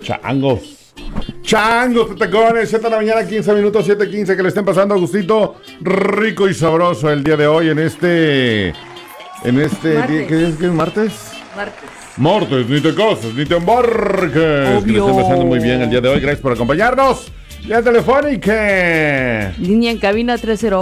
Changos. Changos, petacones, 7 de la mañana, 15 minutos, 7:15, que le estén pasando a gustito rico y sabroso el día de hoy en este día, ¿qué es martes? Martes, ni te casas, ni te embarques. Obvio. Que le estén pasando muy bien el día de hoy, gracias por acompañarnos. Vía telefónica. Línea en cabina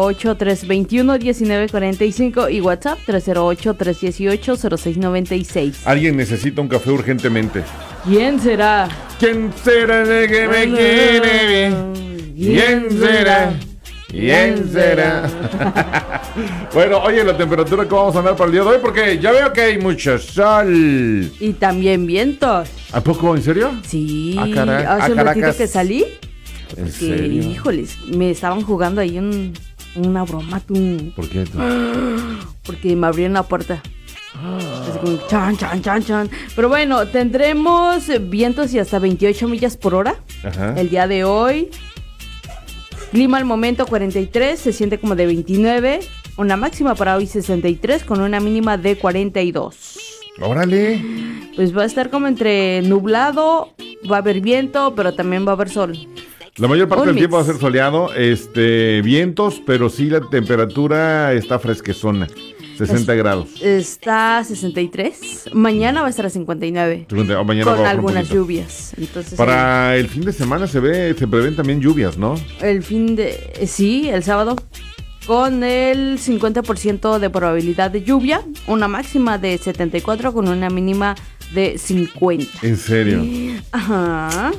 308-321-1945 y WhatsApp 308-318-0696. Alguien necesita un café urgentemente. ¿Quién será? ¿Quién será el que me quiere bien? ¿Quién será? ¿Quién será? Bueno, oye, la temperatura que vamos a andar para el día de hoy, porque ya veo que hay mucho sol. Y también vientos. ¿A poco? ¿En serio? Sí, Ah, caray. hace un ratito Caracas. que salí. ¿En Que, serio? híjoles, me estaban jugando ahí una broma, tú. ¿Por qué? Porque me abrieron la puerta. Así como chan, chan, chan, chan. Pero bueno, tendremos vientos y hasta 28 millas por hora Ajá. el día de hoy. Clima al momento 43, se siente como de 29. Una máxima para hoy 63 con una mínima de 42. Órale. Pues va a estar como entre nublado, va a haber viento, pero también va a haber sol. La mayor parte Un del mix. tiempo va a ser soleado, vientos, pero sí la temperatura está fresquezona, 60 grados. Está a 63. Mañana va a estar a 59. O mañana Con va a bajar un algunas poquito. lluvias. Entonces, Para el fin de semana se prevén también lluvias, ¿no? el fin de... sí, el sábado. Con el 50% de probabilidad de lluvia. Una máxima de 74 con una mínima de 50. En serio. Ajá.